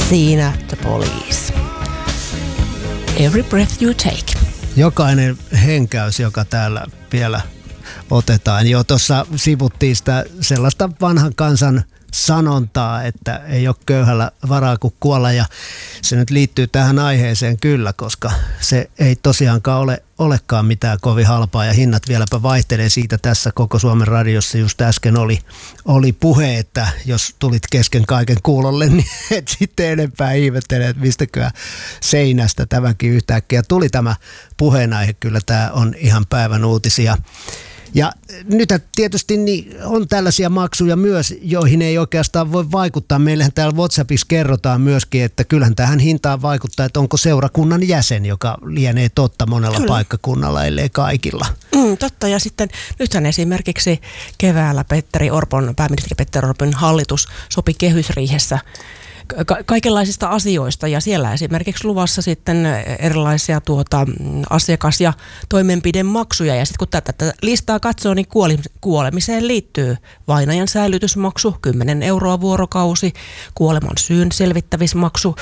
Siinä The Police. Every breath you take. Jokainen henkäys, joka täällä vielä otetaan. Jo tuossa sivuttiin sitä sellaista vanhan kansan sanontaa, että ei ole köyhällä varaa kuin kuolla, ja se nyt liittyy tähän aiheeseen kyllä, koska se ei tosiaankaan olekaan mitään kovin halpaa, ja hinnat vieläpä vaihtelee siitä. Tässä Koko Suomen radiossa just äsken oli puhe, että jos tulit kesken kaiken kuulolle, niin et sitten enempää ihmettele, että mistäköhän seinästä tämänkin yhtäkkiä tuli tämä puheenaihe. Kyllä tämä on ihan päivän uutisia. Ja nyt tietysti niin on tällaisia maksuja myös, joihin ei oikeastaan voi vaikuttaa. Meillähän täällä WhatsAppissa kerrotaan myöskin, että kyllähän tähän hintaan vaikuttaa, että onko seurakunnan jäsen, joka lienee totta monella paikkakunnalla, ellei kaikilla. Totta, ja sitten nythän esimerkiksi keväällä pääministeri Petteri Orpon hallitus sopi kehysriihessä kaikenlaisista asioista, ja siellä esimerkiksi luvassa sitten erilaisia asiakas- ja toimenpidemaksuja, ja sitten kun tätä listaa katsoo, niin kuolemiseen liittyy vainajan säilytysmaksu 10 euroa vuorokausi, kuoleman syyn selvittämismaksu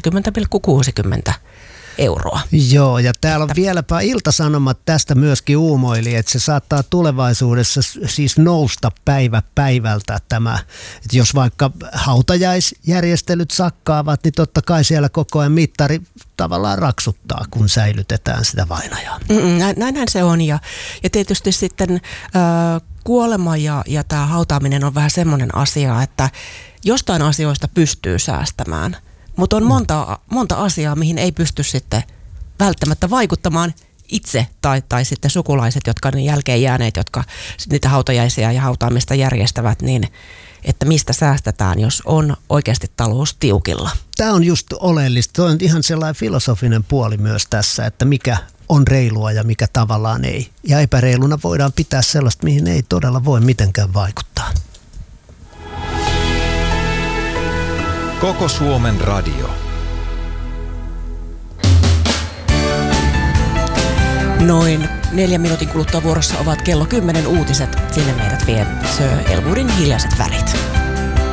60,60 euroa. Joo, ja täällä on vieläpä Ilta-Sanomat tästä myöskin uumoili, että se saattaa tulevaisuudessa siis nousta päivä päivältä tämä, että jos vaikka hautajaisjärjestelyt sakkaavat, niin totta kai siellä koko ajan mittari tavallaan raksuttaa, kun säilytetään sitä vainajaa. Näinhän se on, ja tietysti sitten kuolema ja tämä hautaaminen on vähän semmoinen asia, että jostain asioista pystyy säästämään, mutta on monta asiaa, mihin ei pysty sitten välttämättä vaikuttamaan itse tai sitten sukulaiset, jotka on jälkeen jääneet, jotka niitä hautajaisia ja hautaamista järjestävät, niin että mistä säästetään, jos on oikeasti talous tiukilla. Tämä on just oleellista. Tuo on ihan sellainen filosofinen puoli myös tässä, että mikä on reilua ja mikä tavallaan ei. Ja epäreiluna voidaan pitää sellaista, mihin ei todella voi mitenkään vaikuttaa. Koko Suomen radio. Noin 4 minuutin kuluttua vuorossa ovat kello 10 uutiset. Sinne meidät vie Sir Elwoodin Hiljaiset värit.